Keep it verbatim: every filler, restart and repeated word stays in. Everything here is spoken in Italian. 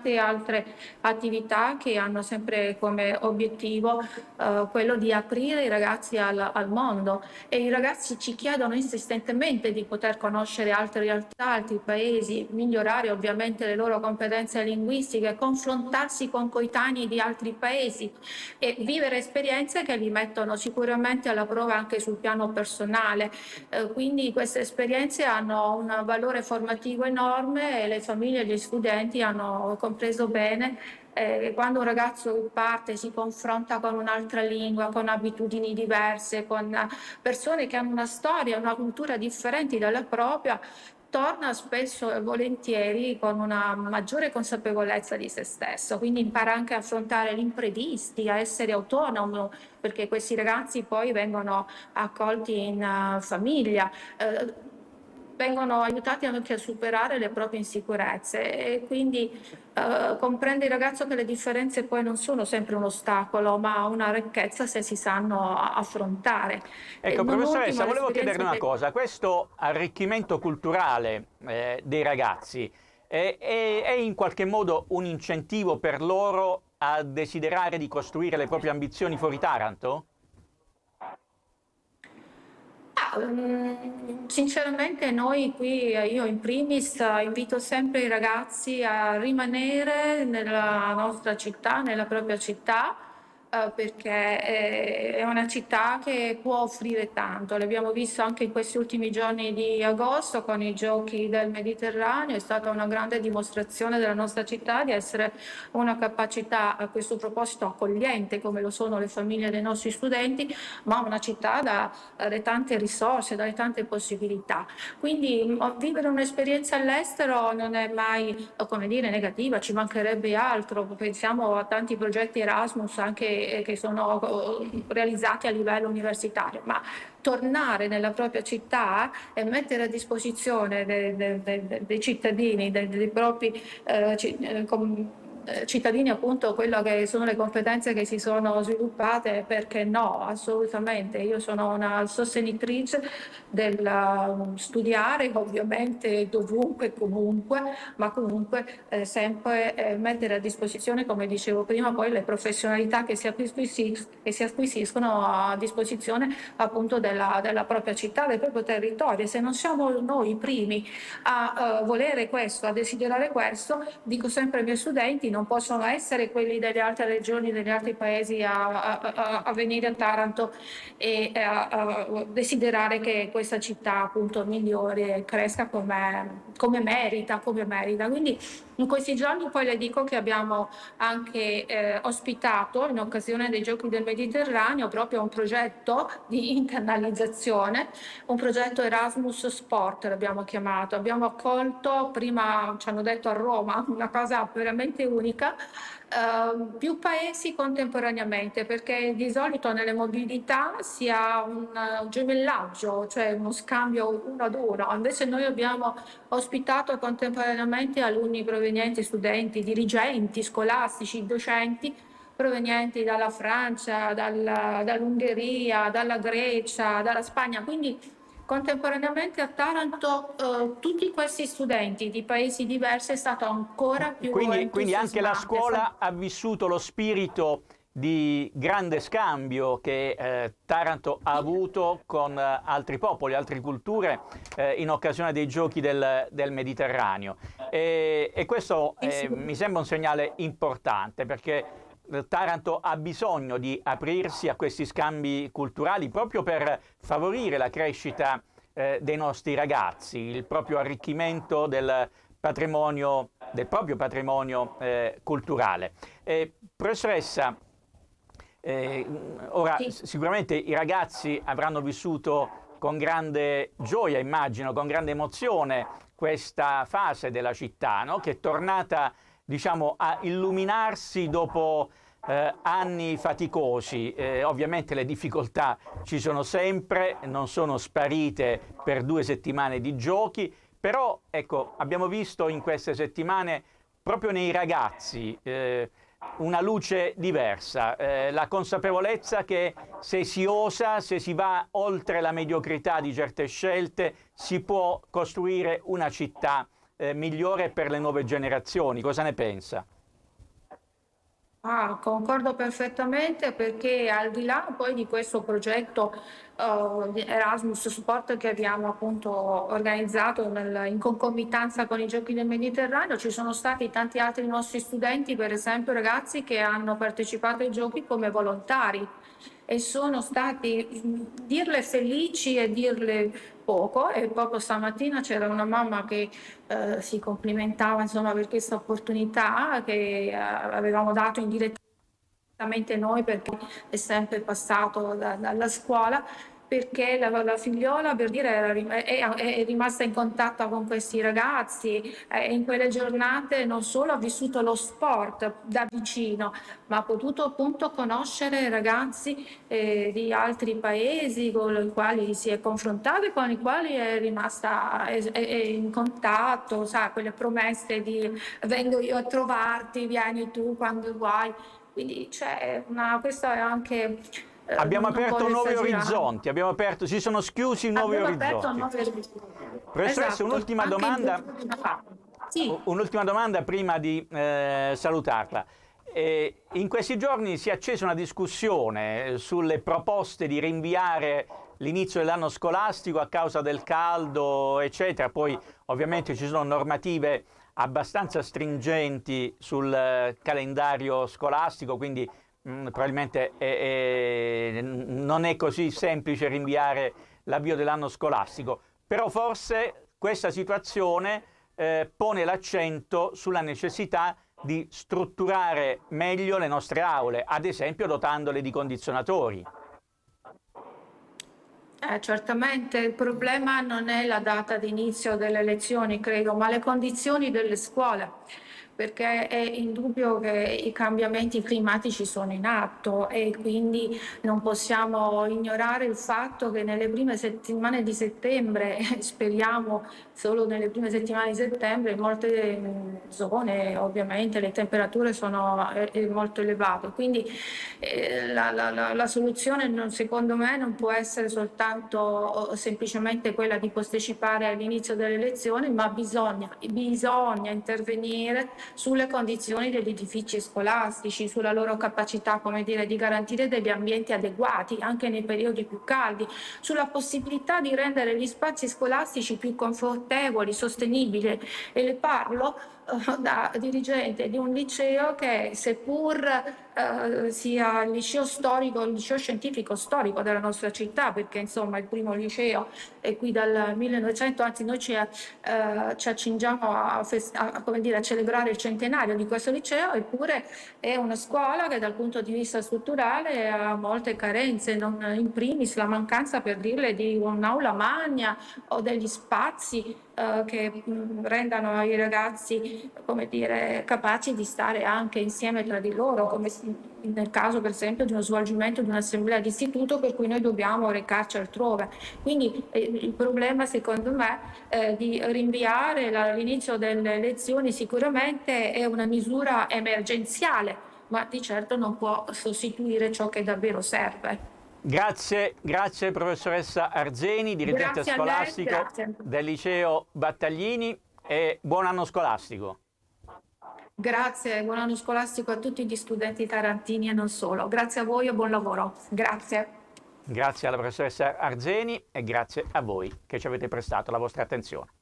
tante altre attività che hanno sempre come obiettivo eh, quello di aprire i ragazzi al, al mondo, e i ragazzi ci chiedono insistentemente di poter conoscere altre realtà, altri paesi, migliorare ovviamente le loro competenze linguistiche, confrontarsi con coetanei di altri paesi e vivere esperienze che li mettono sicuramente alla prova anche sul piano personale. Eh, quindi queste esperienze hanno un valore formativo enorme e le famiglie e gli studenti hanno compreso bene. Eh, quando un ragazzo parte, si confronta con un'altra lingua, con abitudini diverse, con persone che hanno una storia, una cultura differenti dalla propria, torna spesso e volentieri con una maggiore consapevolezza di se stesso, quindi impara anche a affrontare gli imprevisti, a essere autonomo, perché questi ragazzi poi vengono accolti in uh, famiglia. Eh, vengono aiutati anche a superare le proprie insicurezze e quindi eh, comprende il ragazzo che le differenze poi non sono sempre un ostacolo, ma una ricchezza se si sanno affrontare. E Ecco, non professoressa, ultimo volevo chiederle una che... cosa. Questo arricchimento culturale eh, dei ragazzi è, è, è in qualche modo un incentivo per loro a desiderare di costruire le proprie ambizioni fuori Taranto? Mm, Sinceramente noi qui, eh, io in primis, eh, invito sempre i ragazzi a rimanere nella nostra città, nella propria città, eh, perché è è una città che può offrire tanto. L'abbiamo visto anche in questi ultimi giorni di agosto con i giochi del Mediterraneo, è stata una grande dimostrazione della nostra città di essere una capacità a questo proposito accogliente, come lo sono le famiglie dei nostri studenti, ma una città dalle tante risorse, dalle tante possibilità. Quindi mh, vivere un'esperienza all'estero non è mai, come dire, negativa, ci mancherebbe altro. Pensiamo a tanti progetti Erasmus anche eh, che sono eh, realizzati a livello universitario, ma tornare nella propria città e mettere a disposizione dei, dei, dei, dei cittadini, dei, dei propri eh, ci- eh, com- eh, cittadini appunto quello che sono le competenze che si sono sviluppate, perché no, assolutamente. Io sono una sostenitrice del uh, studiare ovviamente dovunque e comunque, ma comunque eh, sempre eh, mettere a disposizione, come dicevo prima, poi le professionalità che si, acquisiscono, che si acquisiscono a disposizione appunto della, della propria città, del proprio territorio. Se non siamo noi i primi a uh, volere questo, a desiderare questo, dico sempre ai miei studenti, non possono essere quelli delle altre regioni, degli altri paesi a, a, a venire a Taranto e a, a desiderare che questa città appunto migliori e cresca come, come merita, come merita. Quindi in questi giorni poi le dico che abbiamo anche eh, ospitato in occasione dei Giochi del Mediterraneo proprio un progetto di internalizzazione, un progetto Erasmus Sport l'abbiamo chiamato. Abbiamo accolto, prima ci hanno detto a Roma, una cosa veramente unica, Uh, più paesi contemporaneamente, perché di solito nelle mobilità si ha un uh, gemellaggio, cioè uno scambio uno ad uno. Invece noi abbiamo ospitato contemporaneamente alunni provenienti, studenti, dirigenti scolastici, docenti provenienti dalla Francia, dalla, dall'Ungheria, dalla Grecia, dalla Spagna. Quindi contemporaneamente a Taranto eh, tutti questi studenti di paesi diversi è stato ancora più Quindi, quindi anche la entusiasmante. scuola ha vissuto lo spirito di grande scambio che eh, Taranto ha avuto con eh, altri popoli, altre culture eh, in occasione dei giochi del, del Mediterraneo. E, e questo eh, mi sembra un segnale importante, perché Taranto ha bisogno di aprirsi a questi scambi culturali proprio per favorire la crescita eh, dei nostri ragazzi, il proprio arricchimento del patrimonio, del proprio patrimonio eh, culturale. Eh, professoressa, eh, ora Sì. sicuramente i ragazzi avranno vissuto con grande gioia, immagino, con grande emozione questa fase della città, no? Che è tornata, diciamo, a illuminarsi dopo eh, anni faticosi. Eh, ovviamente le difficoltà ci sono sempre, non sono sparite per due settimane di giochi, però ecco, abbiamo visto in queste settimane proprio nei ragazzi eh, una luce diversa, eh, la consapevolezza che se si osa, se si va oltre la mediocrità di certe scelte, si può costruire una città eh, migliore per le nuove generazioni. Cosa ne pensa? Ah, concordo perfettamente perché al di là poi di questo progetto uh, di Erasmus Sport che abbiamo appunto organizzato nel- in concomitanza con i Giochi del Mediterraneo, ci sono stati tanti altri nostri studenti, per esempio ragazzi che hanno partecipato ai Giochi come volontari e sono stati mh, dirle felici e dirle poco e proprio stamattina c'era una mamma che eh, si complimentava insomma per questa opportunità che eh, avevamo dato indirettamente noi perché è sempre passato da- dalla scuola perché la, la figliola per dire era rim- è, è rimasta in contatto con questi ragazzi e in quelle giornate non solo ha vissuto lo sport da vicino ma ha potuto appunto conoscere ragazzi eh, di altri paesi con i quali si è confrontata e con i quali è rimasta è, è- è in contatto, sa, quelle promesse di vengo io a trovarti, vieni tu quando vuoi. Quindi c'è una, questo è anche, eh, Abbiamo non aperto voglio nuovi esagerare, orizzonti, abbiamo aperto, si sono schiusi nuovi abbiamo aperto orizzonti. nuove. Professoressa, Esatto, un'ultima anche in domanda, cultura fa. Sì. un'ultima domanda prima di eh, salutarla. Eh, in questi giorni si è accesa una discussione sulle proposte di rinviare l'inizio dell'anno scolastico a causa del caldo, eccetera. Poi ovviamente ci sono normative abbastanza stringenti sul eh, calendario scolastico, quindi mh, probabilmente è- è- non è così semplice rinviare l'avvio dell'anno scolastico. Però forse questa situazione eh, pone l'accento sulla necessità di strutturare meglio le nostre aule, ad esempio dotandole di condizionatori. Eh, certamente il problema non è la data di inizio delle lezioni, credo, ma le condizioni delle scuole, perché è indubbio che i cambiamenti climatici sono in atto e quindi non possiamo ignorare il fatto che nelle prime settimane di settembre, speriamo solo nelle prime settimane di settembre, in molte mh, zone ovviamente le temperature sono eh, molto elevate. Quindi eh, la, la- la- la soluzione non- secondo me non può essere soltanto o semplicemente quella di postecipare l'inizio delle lezioni, ma bisogna, bisogna intervenire sulle condizioni degli edifici scolastici, sulla loro capacità, come dire, di garantire degli ambienti adeguati anche nei periodi più caldi, sulla possibilità di rendere gli spazi scolastici più confortevoli, sostenibili. E le parlo eh, da dirigente di un liceo che seppur eh, sia il liceo storico, il liceo scientifico storico della nostra città, perché insomma il primo liceo è qui dal millenovecento, anzi noi ci, eh, ci accingiamo a, fest- a, come dire, a celebrare il centenario di questo liceo, eppure è una scuola che dal punto di vista strutturale ha molte carenze, non in primis la mancanza, per dirle, di un'aula magna o degli spazi eh, che mh, rendano i ragazzi, come dire, capaci di stare anche insieme tra di loro, come si- nel caso per esempio di uno svolgimento di un'assemblea di istituto per cui noi dobbiamo recarci altrove. Quindi eh, il problema secondo me eh, di rinviare la- l'inizio delle lezioni sicuramente è una misura emergenziale, ma di certo non può sostituire ciò che davvero serve. Grazie, grazie professoressa Arzeni, dirigente Grazie a lei, scolastico grazie. del liceo Battaglini, e buon anno scolastico. Grazie, buon anno scolastico a tutti gli studenti tarantini e non solo. Grazie a voi e buon lavoro. Grazie. Grazie alla professoressa Arzeni e grazie a voi che ci avete prestato la vostra attenzione.